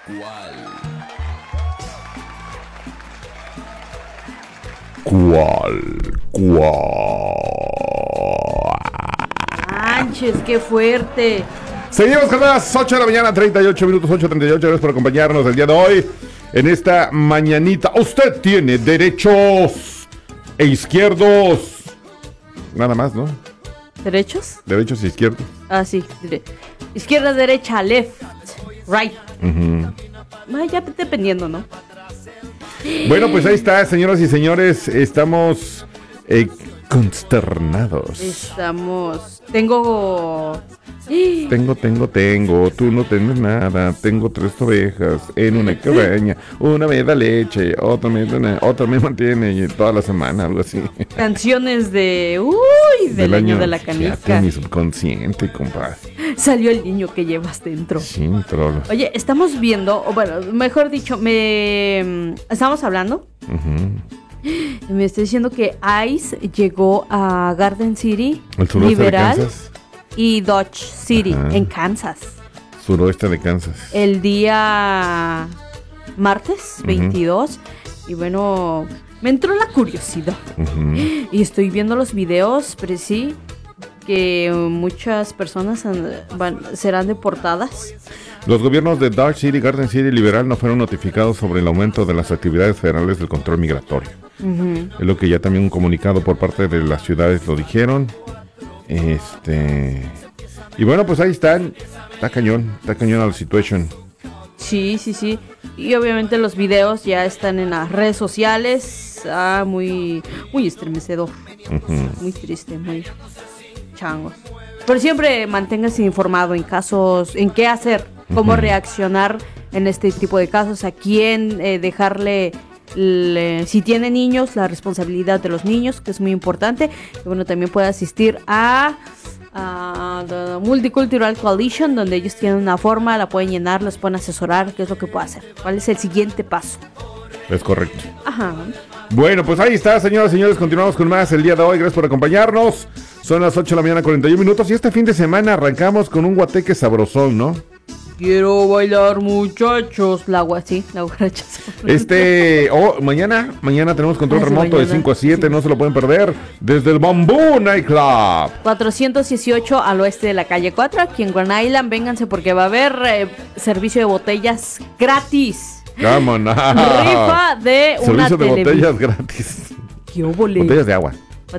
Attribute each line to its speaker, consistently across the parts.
Speaker 1: Manches, qué fuerte.
Speaker 2: Seguimos con las 8 de la mañana, 38 minutos, 8:38. Gracias por acompañarnos el día de hoy en esta mañanita. Usted tiene derechos e izquierdos. Nada más, ¿no?
Speaker 1: ¿Derechos?
Speaker 2: Derechos e izquierdos.
Speaker 1: Ah, sí. Izquierda, derecha, left, right. Ya dependiendo, ¿no?
Speaker 2: Bueno, pues ahí está, señoras y señores. Estamos consternados.
Speaker 1: Tengo.
Speaker 2: Tú no tienes nada. Tengo 3 ovejas en una cabaña. Una me da leche, otra me mantiene toda la semana, algo así.
Speaker 1: Canciones del año de la canica.
Speaker 2: Fíjate, mi subconsciente, compadre.
Speaker 1: Salió el niño que llevas dentro.
Speaker 2: Sí, trolo.
Speaker 1: Oye, estamos viendo, o bueno, mejor dicho, estamos hablando. Me está diciendo que ICE llegó a Garden City,
Speaker 2: el suroeste
Speaker 1: Liberal
Speaker 2: de Kansas
Speaker 1: y Dodge City, en Kansas.
Speaker 2: Suroeste de Kansas.
Speaker 1: El día martes 22. Y bueno, me entró la curiosidad. Y estoy viendo los videos, pero sí, que muchas personas serán deportadas.
Speaker 2: Los gobiernos de Dodge City, Garden City y Liberal no fueron notificados sobre el aumento de las actividades federales del control migratorio. Es lo que ya también un comunicado por parte de las ciudades lo dijeron. Y bueno, pues ahí están. Está cañón a la situación.
Speaker 1: Sí. Y obviamente los videos ya están en las redes sociales. Muy estremecedor. Muy triste, muy changos. Pero siempre manténgase informado en qué hacer, cómo reaccionar en este tipo de casos, a quién dejarle, si tiene niños, la responsabilidad de los niños, que es muy importante. Y bueno, también puede asistir a The Multicultural Coalition, donde ellos tienen una forma, la pueden llenar, los pueden asesorar, qué es lo que puede hacer, cuál es el siguiente paso.
Speaker 2: Es correcto.
Speaker 1: Ajá.
Speaker 2: Bueno, pues ahí está, señoras y señores, continuamos con más el día de hoy. Gracias por acompañarnos. Son las 8 de la mañana, 41 minutos. Y este fin de semana arrancamos con un guateque sabrosón, ¿no?
Speaker 1: Quiero bailar, muchachos. La guacha
Speaker 2: mañana tenemos control remoto
Speaker 1: mañana,
Speaker 2: de 5 a 7, no se lo pueden perder. Desde el Bamboo Nightclub.
Speaker 1: 418 al oeste de la calle 4, aquí en Grand Island. Vénganse porque va a haber servicio de botellas gratis.
Speaker 2: Vámonos.
Speaker 1: Rifa de una
Speaker 2: servicio de botellas gratis.
Speaker 1: ¿Qué óvole?
Speaker 2: Botellas de agua.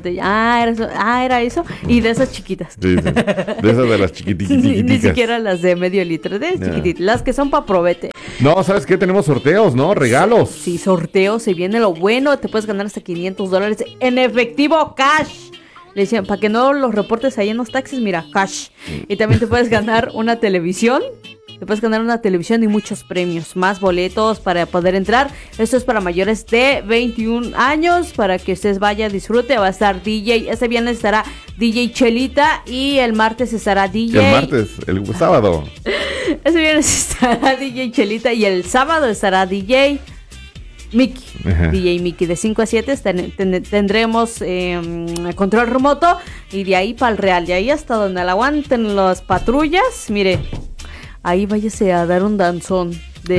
Speaker 1: Era eso. Y de esas chiquitas.
Speaker 2: Sí. De esas de las chiquititas.
Speaker 1: Ni siquiera las de medio litro, de chiquititas. Las que son pa' probete.
Speaker 2: No, ¿sabes qué? Tenemos sorteos, ¿no? Regalos.
Speaker 1: Sí, sorteos. Se viene lo bueno. Te puedes ganar hasta $500 en efectivo, cash. Le decían, para que no los reportes ahí en los taxis, mira, cash. Y también te puedes ganar una televisión. Te puedes ganar una televisión y muchos premios, más boletos para poder entrar. Esto es para mayores de 21 años, para que ustedes vayan, disfrute. Va a estar DJ, este viernes estará DJ Chelita y el martes estará DJ...
Speaker 2: el sábado.
Speaker 1: Este viernes estará DJ Chelita y el sábado estará DJ Mickey. DJ Mickey de 5 a 7 tendremos control remoto y de ahí para el Real, de ahí hasta donde la aguanten las patrullas, mire... Ahí váyase a dar un danzón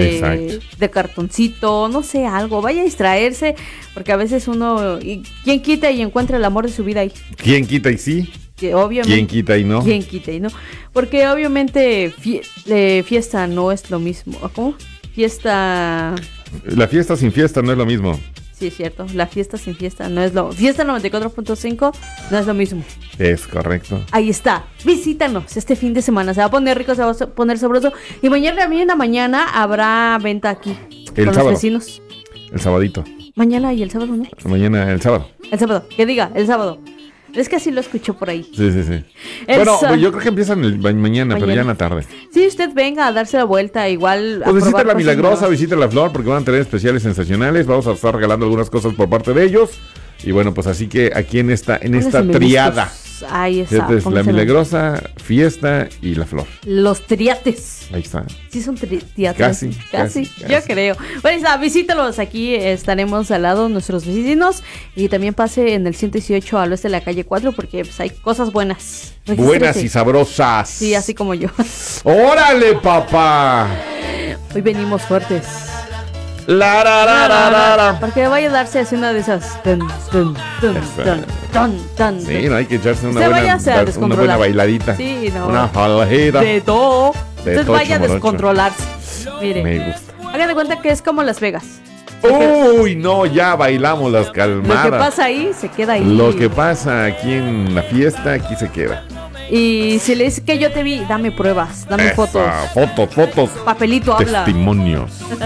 Speaker 1: de cartoncito, no sé, algo. Vaya a distraerse, porque a veces uno... ¿Quién quita y encuentra el amor de su vida ahí?
Speaker 2: ¿Quién quita y sí?
Speaker 1: Obviamente,
Speaker 2: ¿Quién quita y no?
Speaker 1: ¿Quién quita y no? Porque obviamente fiesta no es lo mismo. ¿Cómo? Fiesta...
Speaker 2: La fiesta sin fiesta no es lo mismo.
Speaker 1: Sí, es cierto. La fiesta sin fiesta no es lo... Fiesta 94.5 no es lo mismo.
Speaker 2: Es correcto.
Speaker 1: Ahí está. Visítanos este fin de semana. Se va a poner rico, se va a poner sabroso. Y mañana en la mañana habrá venta aquí.
Speaker 2: El
Speaker 1: con
Speaker 2: sábado.
Speaker 1: Los vecinos.
Speaker 2: El sabadito.
Speaker 1: Mañana y el sábado, ¿no?
Speaker 2: Mañana, el sábado.
Speaker 1: El sábado. Que diga, el sábado. Es que así lo escucho por ahí.
Speaker 2: Sí. Bueno, yo creo que empiezan mañana, pero ya en la tarde.
Speaker 1: Sí, usted venga a darse la vuelta, igual.
Speaker 2: Pues visita La Milagrosa, visita La Flor, porque van a tener especiales sensacionales. Vamos a estar regalando algunas cosas por parte de ellos. Y bueno, pues así que aquí en esta triada.
Speaker 1: Ahí está.
Speaker 2: La Milagrosa, Fiesta y La Flor.
Speaker 1: Los triates.
Speaker 2: Ahí está.
Speaker 1: Sí, son triates. Casi. Yo creo. Bueno, está, visítalos. Aquí estaremos al lado de nuestros vecinos. Y también pase en el 118 al oeste de la calle 4, porque pues, hay cosas buenas.
Speaker 2: Buenas y sabrosas.
Speaker 1: Sí, así como yo.
Speaker 2: ¡Órale, papá!
Speaker 1: Hoy venimos fuertes. Para que vaya a darse así una de esas.
Speaker 2: Sí, no hay que echarse una
Speaker 1: una
Speaker 2: buena bailadita.
Speaker 1: Sí, no.
Speaker 2: Una jalajera.
Speaker 1: De todo.
Speaker 2: De
Speaker 1: Entonces
Speaker 2: tocho
Speaker 1: vaya a
Speaker 2: morocho.
Speaker 1: descontrolarse. Mire.
Speaker 2: Me gusta.
Speaker 1: Hagan de cuenta que es como Las Vegas.
Speaker 2: Uy, no, ya bailamos las calmadas.
Speaker 1: Lo que pasa ahí se queda ahí.
Speaker 2: Lo que pasa aquí en la fiesta, aquí se queda.
Speaker 1: Y si le dices que yo te vi, dame pruebas, dame
Speaker 2: Esa,
Speaker 1: fotos.
Speaker 2: Fotos.
Speaker 1: Papelito habla.
Speaker 2: Testimonios.